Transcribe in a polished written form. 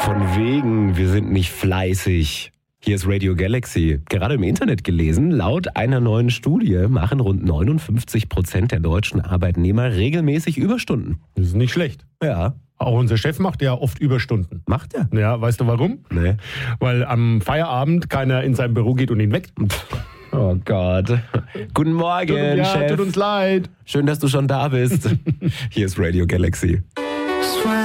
Von wegen, wir sind nicht fleißig. Hier ist Radio Galaxy. Gerade im Internet gelesen, laut einer neuen Studie machen rund 59% der deutschen Arbeitnehmer regelmäßig Überstunden. Das ist nicht schlecht. Ja. Auch unser Chef macht ja oft Überstunden. Macht er? Ja, weißt du warum? Nee. Weil am Feierabend keiner in sein Büro geht und ihn weckt. Oh Gott. Guten Morgen, Chef. Tut uns leid. Schön, dass du schon da bist. Hier ist Radio Galaxy.